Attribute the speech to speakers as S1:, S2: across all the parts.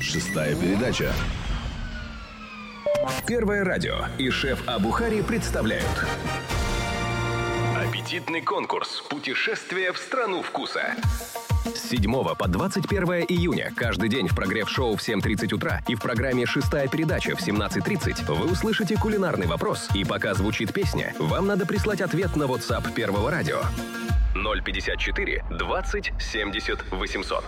S1: Шестая передача.
S2: Первое радио и шеф Абухари представляют аппетитный конкурс «Путешествие в страну вкуса». С 7 по 21 июня каждый день в прогрев-шоу в 7:30 утра и в программе «Шестая передача» в 17:30 вы услышите кулинарный вопрос, и пока звучит песня, вам надо прислать ответ на WhatsApp Первого радио 054 20 70 800.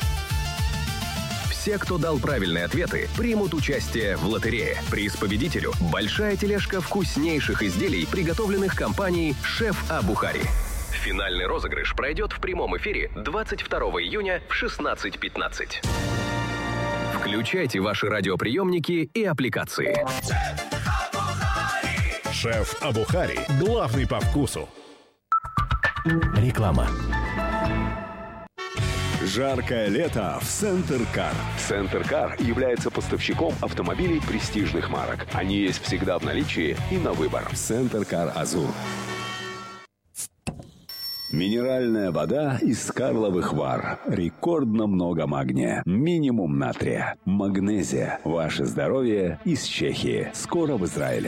S2: Все, кто дал правильные ответы, примут участие в лотерее. Приз победителю – большая тележка вкуснейших изделий, приготовленных компанией «Шеф Абухари». Финальный розыгрыш пройдет в прямом эфире 22 июня в 16:15. Включайте ваши радиоприемники и аппликации.
S3: Шеф Абухари. Главный по вкусу.
S4: Реклама.
S3: Жаркое лето в Центр Кар.
S5: Центр Кар является поставщиком автомобилей престижных марок. Они есть всегда в наличии и на выбор.
S3: Центр Кар Азур. Минеральная вода из Карловых Вар. Рекордно много магния. Минимум натрия. Магнезия. Ваше здоровье из Чехии. Скоро в Израиле.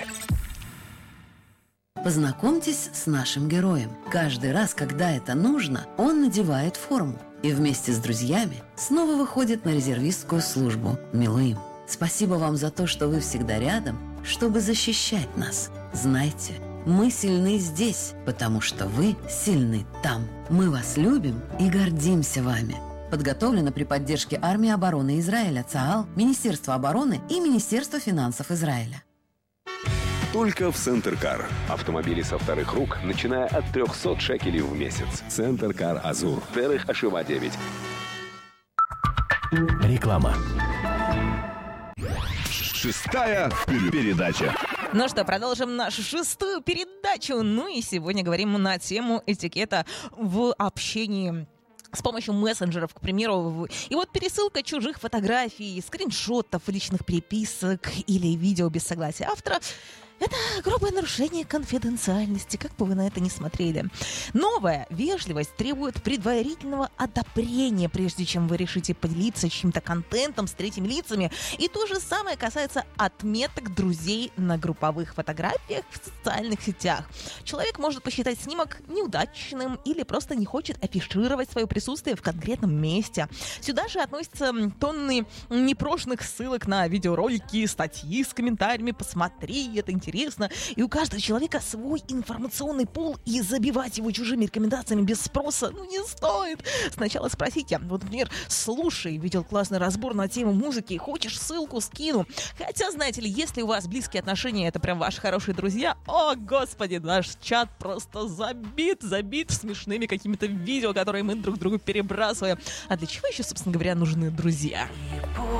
S6: Познакомьтесь с нашим героем. Каждый раз, когда это нужно, он надевает форму и вместе с друзьями снова выходит на резервистскую службу. Милым, спасибо вам за то, что вы всегда рядом, чтобы защищать нас. Знайте, мы сильны здесь, потому что вы сильны там. Мы вас любим и гордимся вами. Подготовлено при поддержке Армии обороны Израиля, ЦААЛ, Министерства обороны и Министерства финансов Израиля.
S5: Только в Центр Кар. Автомобили со вторых рук, начиная от 300 шекелей в месяц.
S3: Центр Кар Азур.
S5: Дерих Ашива 9.
S4: Реклама.
S1: Шестая передача.
S7: Ну что, продолжим нашу шестую передачу. Ну и сегодня говорим на тему этикета в общении с помощью мессенджеров, к примеру. И вот пересылка чужих фотографий, скриншотов, личных переписок или видео без согласия автора — это грубое нарушение конфиденциальности, как бы вы на это ни смотрели. Новая вежливость требует предварительного одобрения, прежде чем вы решите поделиться чьим-то контентом с третьими лицами. И то же самое касается отметок друзей на групповых фотографиях в социальных сетях. Человек может посчитать снимок неудачным или просто не хочет афишировать свое присутствие в конкретном месте. Сюда же относятся тонны непрошенных ссылок на видеоролики, статьи с комментариями «посмотри, это интересно». И у каждого человека свой информационный пул, и забивать его чужими рекомендациями без спроса не стоит. Сначала спросите. Вот, например, слушай, видел классный разбор на тему музыки, хочешь ссылку, скину. Хотя, знаете ли, если у вас близкие отношения, это прям ваши хорошие друзья, о, господи, наш чат просто забит смешными какими-то видео, которые мы друг другу перебрасываем. А для чего еще, собственно говоря, нужны друзья?